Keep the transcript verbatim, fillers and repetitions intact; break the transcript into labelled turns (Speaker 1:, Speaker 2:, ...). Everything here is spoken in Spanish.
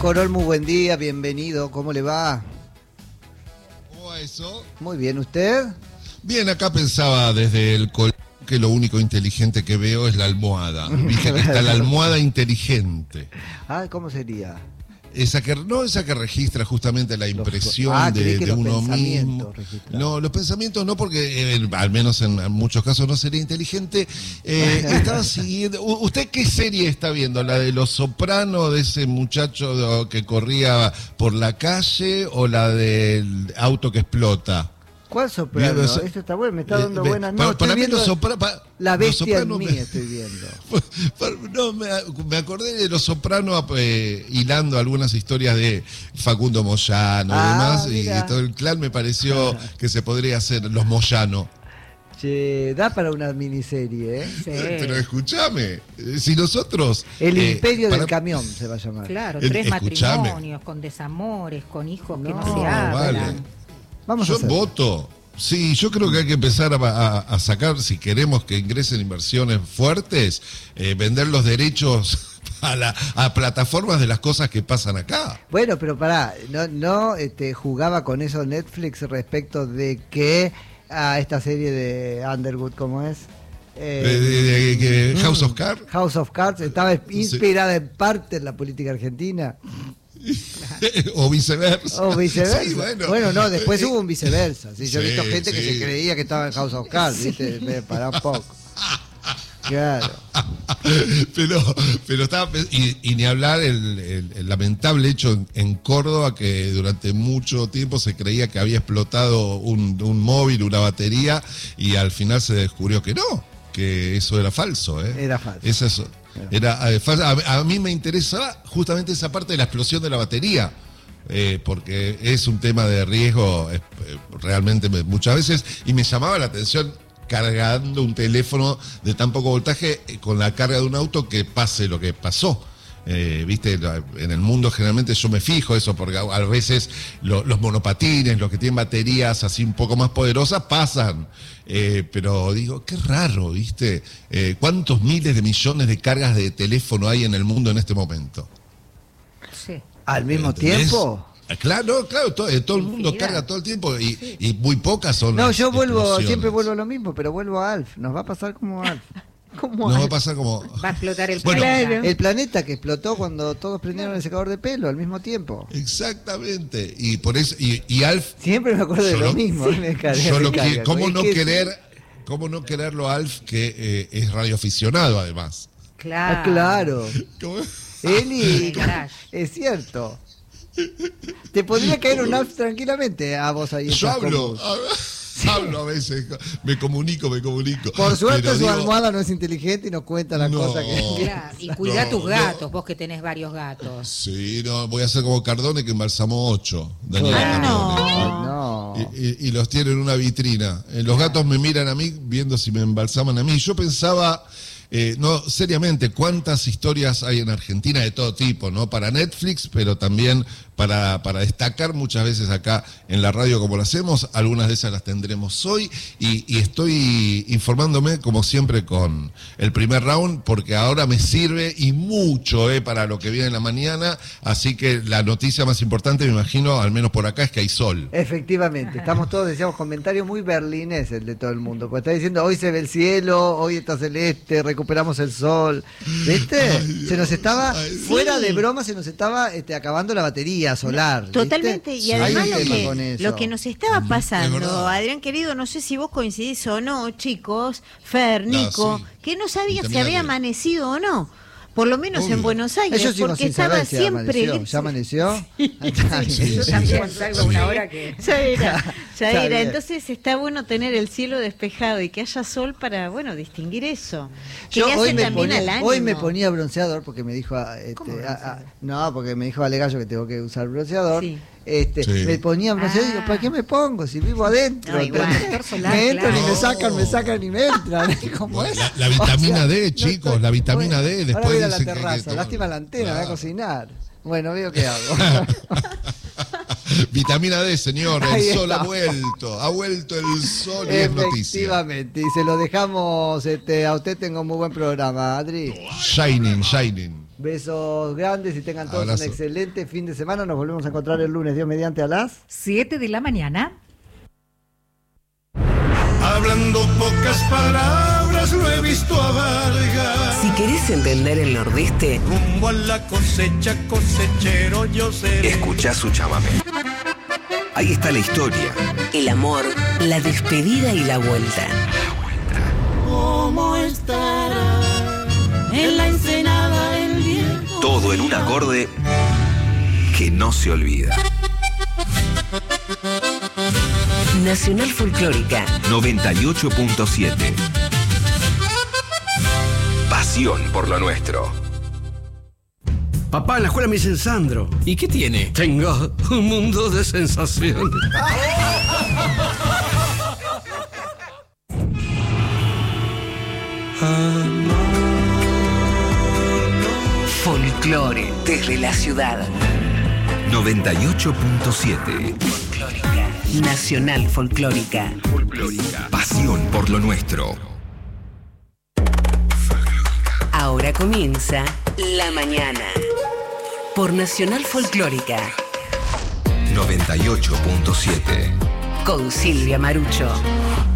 Speaker 1: Corol, muy buen día, bienvenido, ¿cómo le va?
Speaker 2: ¿Cómo va eso?
Speaker 1: Muy bien, ¿usted?
Speaker 2: Bien, acá pensaba desde el colegio que lo único inteligente que veo es la almohada. Viste que está la almohada inteligente.
Speaker 1: Ah, ¿cómo sería?
Speaker 2: Esa que, no esa que registra justamente la impresión
Speaker 1: ah,
Speaker 2: de, de
Speaker 1: los
Speaker 2: uno mismo.
Speaker 1: Registran.
Speaker 2: No, los pensamientos no, porque eh, al menos en, en muchos casos no sería inteligente. Eh, estaba siguiendo. ¿Usted qué serie está viendo? ¿La de Los Sopranos, de ese muchacho que corría por la calle, o la del auto que explota?
Speaker 1: ¿Cuál Soprano? Eso está bueno, me está dando
Speaker 2: eh,
Speaker 1: buenas
Speaker 2: noches. Para, para mí los Sopranos...
Speaker 1: La bestia en mí
Speaker 2: me,
Speaker 1: estoy viendo.
Speaker 2: No, me, me acordé de Los Sopranos eh, hilando algunas historias de Facundo Moyano
Speaker 1: ah,
Speaker 2: y demás,
Speaker 1: mira.
Speaker 2: y todo el clan me pareció que se podría hacer Los Moyano.
Speaker 1: Che, da para una miniserie, ¿eh? Sí.
Speaker 2: Pero escúchame, si nosotros...
Speaker 1: El
Speaker 2: eh,
Speaker 1: imperio
Speaker 2: para...
Speaker 1: del camión se va a llamar.
Speaker 3: Claro,
Speaker 2: el,
Speaker 3: tres
Speaker 2: escuchame.
Speaker 3: matrimonios, con desamores, con hijos
Speaker 1: no,
Speaker 3: que no se
Speaker 2: hablan.
Speaker 3: hablan.
Speaker 1: Vamos
Speaker 2: Yo
Speaker 1: a hacer.
Speaker 2: voto. Sí, yo creo que hay que empezar a, a, a sacar, si queremos que ingresen inversiones fuertes, eh, vender los derechos a, la, a plataformas de las cosas que pasan acá.
Speaker 1: Bueno, pero pará, no, no este, jugaba con eso Netflix respecto de que a esta serie de Underwood, ¿cómo es?
Speaker 2: Eh, de, de, de, de House of Cards.
Speaker 1: House of Cards estaba inspirada sí. en parte en la política argentina.
Speaker 2: o viceversa.
Speaker 1: O viceversa.
Speaker 2: Sí, bueno.
Speaker 1: bueno, no, después hubo un viceversa. ¿sí? Yo
Speaker 2: sí,
Speaker 1: he visto gente sí. que se creía que estaba en House of Cards, ¿viste? Me pará un poco. Claro.
Speaker 2: Pero, pero estaba. Y, y ni hablar el, el, el lamentable hecho en, en Córdoba, que durante mucho tiempo se creía que había explotado un, un móvil, una batería, y al final se descubrió que no, que eso era falso. ¿eh?
Speaker 1: Era falso.
Speaker 2: Es eso. Era, a, a mí me interesa justamente esa parte de la explosión de la batería, eh, porque es un tema de riesgo eh, realmente muchas veces, y me llamaba la atención cargando un teléfono de tan poco voltaje eh, con la carga de un auto, que pase lo que pasó. Eh, viste, en el mundo generalmente yo me fijo eso, porque a, a veces lo, los monopatines, los que tienen baterías así un poco más poderosas, pasan. Eh, pero digo, qué raro, ¿viste? Eh, ¿Cuántos miles de millones de cargas de teléfono hay en el mundo en este momento?
Speaker 3: Sí.
Speaker 1: ¿Al mismo ¿Entendés? tiempo?
Speaker 2: Claro, claro, todo, todo el mundo Infinidad. carga todo el tiempo y, sí. y muy pocas son.
Speaker 1: No, yo vuelvo, siempre vuelvo a lo mismo, pero vuelvo a Alf. Nos va a pasar como Alf.
Speaker 2: ¿Cómo Nos va a pasar como...
Speaker 3: Va a explotar el
Speaker 2: bueno,
Speaker 3: planeta.
Speaker 1: El planeta que explotó cuando todos prendieron el secador de pelo al mismo tiempo.
Speaker 2: Exactamente. Y por eso y, y Alf...
Speaker 1: Siempre me acuerdo de lo, lo mismo.
Speaker 2: Sí. Me carga, yo me lo que, ¿Cómo no que querer... ¿Cómo no quererlo a Alf, que eh, es radioaficionado además?
Speaker 3: Claro.
Speaker 1: Ah, claro. Eli, es cierto. Te podría caer un Alf tranquilamente a vos ahí.
Speaker 2: Yo hablo... Hablo a veces, me comunico, me comunico.
Speaker 1: Por suerte
Speaker 2: pero
Speaker 1: su
Speaker 2: digo,
Speaker 1: almohada no es inteligente y nos cuenta las
Speaker 2: no,
Speaker 1: cosas que...
Speaker 3: Claro, y cuida
Speaker 2: no,
Speaker 3: tus gatos,
Speaker 2: no.
Speaker 3: vos que tenés varios gatos.
Speaker 2: Sí, no, voy a hacer como Cardone, que embalsamó ocho. Daniel
Speaker 3: ah,
Speaker 2: Cardone.
Speaker 1: No.
Speaker 2: Y, y, y los tiene en una vitrina. Los gatos me miran a mí viendo si me embalsaman a mí. Yo pensaba... Eh, no, seriamente, ¿cuántas historias hay en Argentina de todo tipo, no? Para Netflix, pero también para, para destacar muchas veces acá en la radio como lo hacemos. Algunas de esas las tendremos hoy y, y estoy informándome como siempre con el primer round, porque ahora me sirve y mucho eh, para lo que viene en la mañana. Así que la noticia más importante, me imagino, al menos por acá, es que hay sol.
Speaker 1: Efectivamente, estamos todos, decíamos, comentarios muy berlineses el de todo el mundo, porque está diciendo hoy se ve el cielo, hoy está celeste, recuperamos el sol, ¿viste? Ay, se nos estaba, ay, fuera sí. de broma, se nos estaba este, acabando la batería solar.
Speaker 4: Totalmente,
Speaker 1: ¿viste?
Speaker 4: y además lo
Speaker 1: que,
Speaker 4: lo que nos estaba pasando, Adrián querido, no sé si vos coincidís o no, chicos, Fer, Nico, no, sí. que no sabía si había amanecido o no. Por lo menos Obvio. en Buenos Aires,
Speaker 1: Ellos
Speaker 4: porque estaba
Speaker 1: si
Speaker 4: siempre...
Speaker 1: Amaneció. ¿Ya amaneció?
Speaker 4: Sí,
Speaker 3: sí, yo también salgo una hora que...
Speaker 4: Ya era, ya era. Entonces está bueno tener el cielo despejado y que haya sol para, bueno, distinguir eso. Que
Speaker 1: yo
Speaker 4: le
Speaker 1: hoy,
Speaker 4: hace
Speaker 1: me
Speaker 4: también
Speaker 1: ponía,
Speaker 4: al ánimo.
Speaker 1: hoy me ponía bronceador porque me dijo... Este, a, a, no, porque me dijo Ale Gallo que tengo que usar bronceador. Sí. Este, sí. Me ponía bronceador y digo, ¿para qué me pongo? Si vivo adentro. No, igual, solar, me entran claro. y me sacan, me sacan y me entran. ¿Cómo es?
Speaker 2: La, la vitamina o sea, D, chicos, estoy, la vitamina bueno, D. Después
Speaker 1: ahora voy a la
Speaker 2: dice
Speaker 1: terraza,
Speaker 2: que,
Speaker 1: lástima la antena, claro. voy a cocinar. Bueno, veo qué hago.
Speaker 2: Vitamina D, señor, el Ahí sol está. ha vuelto, ha vuelto el sol y es noticia.
Speaker 1: Efectivamente, y se lo dejamos este, a usted, tengo muy buen programa, Adri.
Speaker 2: Shining, shining.
Speaker 1: Besos grandes y tengan todos
Speaker 2: Abrazo.
Speaker 1: un excelente fin de semana. Nos volvemos a encontrar el lunes, Dios mediante, a las
Speaker 5: siete de la mañana.
Speaker 6: Hablando pocas palabras lo he visto a Vargas.
Speaker 7: Si querés entender el Nordeste,
Speaker 6: Rumbo a la cosecha, cosechero yo seré.
Speaker 8: Escuchá su chamamé. Ahí está la historia.
Speaker 7: el amor, la despedida y la vuelta.
Speaker 9: ¿Cómo estará en la ensenada el viejo?
Speaker 8: Todo en un acorde que no se olvida.
Speaker 7: Nacional Folclórica
Speaker 8: noventa y ocho punto siete. Pasión por lo nuestro.
Speaker 10: Papá, en la escuela me dicen Sandro.
Speaker 11: ¿Y qué tiene?
Speaker 10: Tengo un mundo de sensaciones.
Speaker 7: Folclore desde la ciudad.
Speaker 8: noventa y ocho punto siete.
Speaker 7: Folclórica. Nacional Folclórica.
Speaker 8: Folclórica. Pasión por lo nuestro.
Speaker 7: Ahora comienza La Mañana. Por Nacional Folclórica.
Speaker 8: noventa y ocho punto siete.
Speaker 7: Con Silvia Marucho.